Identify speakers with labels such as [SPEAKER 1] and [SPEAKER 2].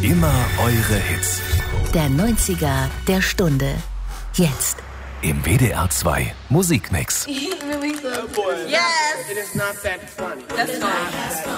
[SPEAKER 1] Immer eure Hits.
[SPEAKER 2] Der 90er der Stunde. Jetzt.
[SPEAKER 1] Im WDR 2 Musikmix.
[SPEAKER 3] Yes! It is not that funny. That's fine.